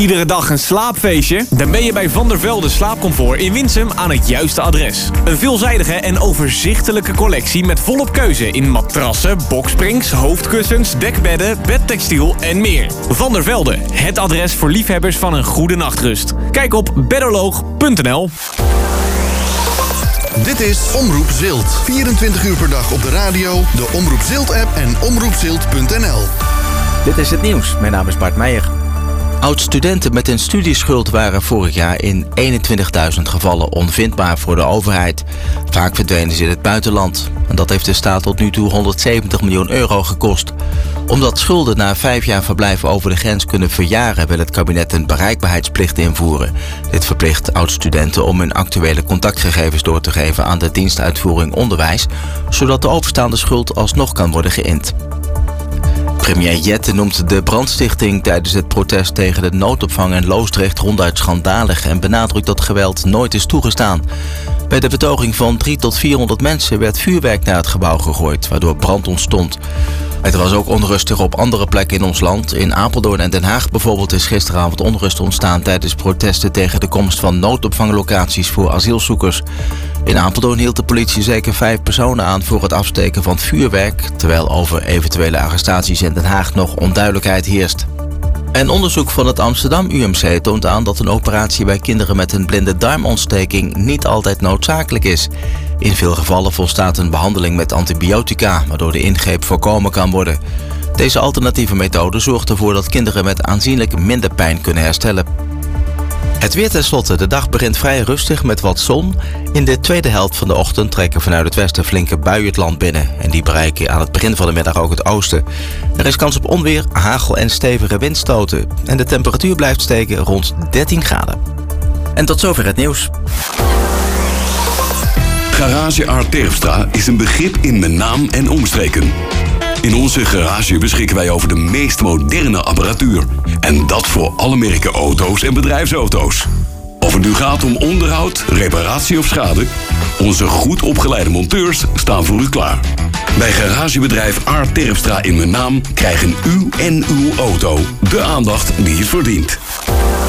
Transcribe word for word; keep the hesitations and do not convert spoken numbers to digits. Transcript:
Iedere dag een slaapfeestje? Dan ben je bij Van der Velde Slaapcomfort in Winsum aan het juiste adres. Een veelzijdige en overzichtelijke collectie met volop keuze in matrassen, boksprings, hoofdkussens, dekbedden, bedtextiel en meer. Van der Velde, het adres voor liefhebbers van een goede nachtrust. Kijk op bedoloog punt n l. Dit is Omroep Zilt. vierentwintig uur per dag op de radio, de Omroep Zilt-app en omroep zilt punt n l. Dit is het nieuws. Mijn naam is Bart Meijer. Oud-studenten met een studieschuld waren vorig jaar in eenentwintigduizend gevallen onvindbaar voor de overheid. Vaak verdwenen ze in het buitenland. En dat heeft de staat tot nu toe honderdzeventig miljoen euro gekost. Omdat schulden na vijf jaar verblijf over de grens kunnen verjaren, wil het kabinet een bereikbaarheidsplicht invoeren. Dit verplicht oud-studenten om hun actuele contactgegevens door te geven aan de dienstuitvoering onderwijs, zodat de overstaande schuld alsnog kan worden geïnd. Premier Jette noemt de brandstichting tijdens het protest tegen de noodopvang in Loosdrecht ronduit schandalig en benadrukt dat geweld nooit is toegestaan. Bij de betoging van driehonderd tot vierhonderd mensen werd vuurwerk naar het gebouw gegooid, waardoor brand ontstond. Het was ook onrustig op andere plekken in ons land. In Apeldoorn en Den Haag bijvoorbeeld is gisteravond onrust ontstaan tijdens protesten tegen de komst van noodopvanglocaties voor asielzoekers. In Apeldoorn hield de politie zeker vijf personen aan voor het afsteken van vuurwerk, terwijl over eventuele arrestaties in Den Haag nog onduidelijkheid heerst. Een onderzoek van het Amsterdam U M C toont aan dat een operatie bij kinderen met een blinde darmontsteking niet altijd noodzakelijk is. In veel gevallen volstaat een behandeling met antibiotica, waardoor de ingreep voorkomen kan worden. Deze alternatieve methode zorgt ervoor dat kinderen met aanzienlijk minder pijn kunnen herstellen. Het weer tenslotte. De dag begint vrij rustig met wat zon. In de tweede helft van de ochtend trekken vanuit het westen flinke buien het land binnen. En die bereiken aan het begin van de middag ook het oosten. Er is kans op onweer, hagel en stevige windstoten. En de temperatuur blijft steken rond dertien graden. En tot zover het nieuws. Garage Art Terpstra is een begrip in mijn naam en omstreken. In onze garage beschikken wij over de meest moderne apparatuur. En dat voor alle merken auto's en bedrijfsauto's. Of het nu gaat om onderhoud, reparatie of schade, onze goed opgeleide monteurs staan voor u klaar. Bij garagebedrijf Art Terpstra in mijn naam krijgen u en uw auto de aandacht die het verdient.